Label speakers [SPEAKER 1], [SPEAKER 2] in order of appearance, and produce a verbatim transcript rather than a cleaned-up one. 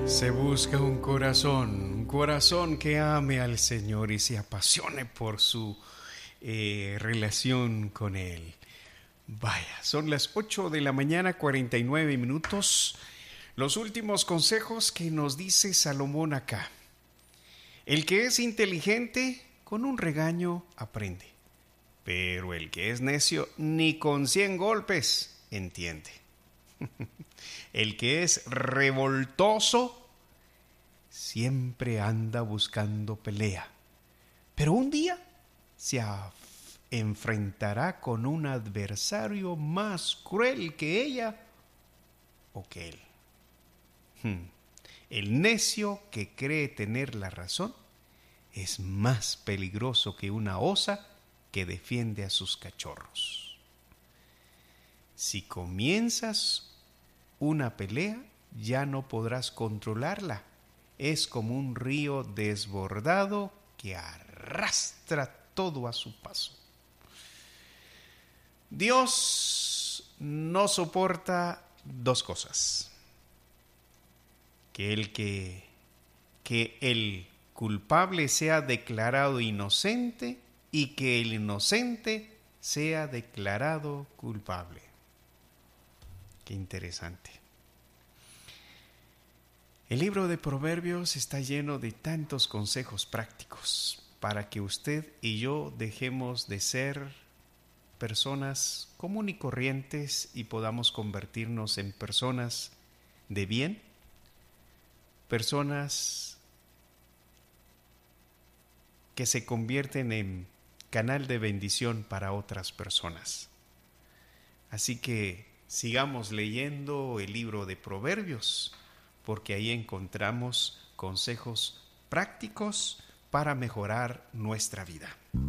[SPEAKER 1] Se busca un corazón, un corazón que ame al Señor y se apasione por su eh, relación con Él. Vaya, son las ocho de la mañana, cuarenta y nueve minutos. Los últimos consejos que nos dice Salomón acá. El que es inteligente, con un regaño aprende. Pero el que es necio, ni con cien golpes entiende. El que es revoltoso siempre anda buscando pelea, pero un día se af- enfrentará con un adversario más cruel que ella o que él. Hmm. El necio que cree tener la razón es más peligroso que una osa que defiende a sus cachorros. Si comienzas una pelea, ya no podrás controlarla. Es como un río desbordado que arrastra todo a su paso. Dios no soporta dos cosas. Que el que, que el culpable sea declarado inocente y que el inocente sea declarado culpable. Qué interesante. El libro de Proverbios está lleno de tantos consejos prácticos para que usted y yo dejemos de ser personas común y corrientes y podamos convertirnos en personas de bien, personas que se convierten en canal de bendición para otras personas. Así que sigamos leyendo el libro de Proverbios, porque ahí encontramos consejos prácticos para mejorar nuestra vida.